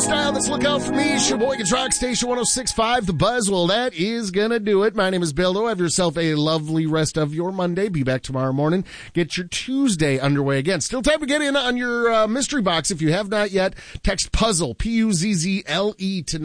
style. Let's look out for me. Sheboygan's Rock Station 106.5. The Buzz. Well, that is going to do it. My name is Bill. Have yourself a lovely rest of your Monday. Be back tomorrow morning. Get your Tuesday underway again. Still time to get in on your mystery box. If you have not yet, text PUZZLE, P-U-Z-Z-L-E to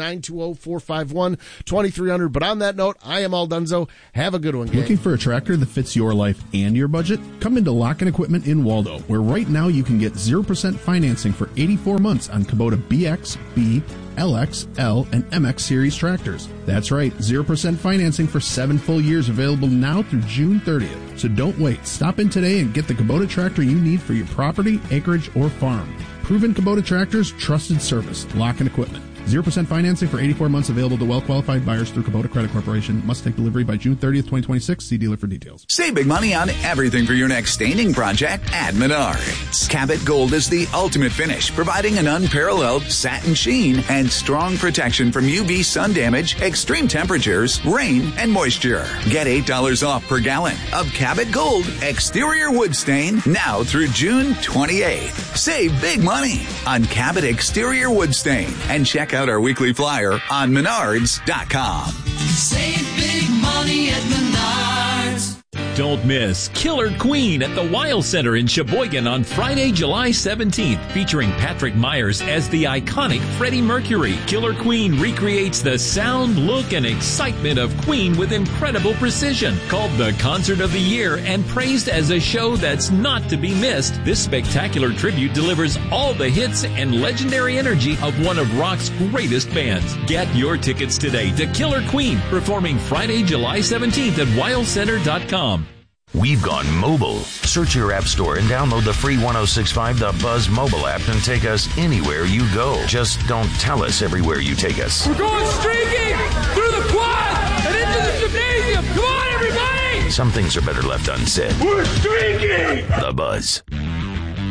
920-451-2300. But on that note, I am all donezo. Have a good one, gang. Looking for a tractor that fits your life and your budget? Come into Lock-In Equipment in Waldo, where right now you can get 0% financing for 84 months on Kubota BX, B, LX, L, and MX series tractors. That's right, 0% financing for 7 full years available now through June 30th. So don't wait. Stop in today and get the Kubota tractor you need for your property, acreage, or farm. Proven Kubota tractors, trusted service. Lock-In Equipment. 0% financing for 84 months available to well-qualified buyers through Kubota Credit Corporation. Must take delivery by June 30th, 2026. See dealer for details. Save big money on everything for your next staining project at Menards. Cabot Gold is the ultimate finish, providing an unparalleled satin sheen and strong protection from UV sun damage, extreme temperatures, rain, and moisture. Get $8 off per gallon of Cabot Gold exterior wood stain now through June 28th. Save big money on Cabot exterior wood stain and check out our weekly flyer on Menards.com. Save big money at Menards. Don't miss Killer Queen at the Weil Center in Sheboygan on Friday, July 17th, featuring Patrick Myers as the iconic Freddie Mercury. Killer Queen recreates the sound, look, and excitement of Queen with incredible precision. Called the Concert of the Year and praised as a show that's not to be missed, this spectacular tribute delivers all the hits and legendary energy of one of rock's greatest bands. Get your tickets today to Killer Queen, performing Friday, July 17th at WeilCenter.com. We've gone mobile. Search your app store and download the free 106.5 The Buzz mobile app and take us anywhere you go. Just don't tell us everywhere you take us. We're going streaking through the quad and into the gymnasium. Come on, everybody! Some things are better left unsaid. We're streaking! The Buzz.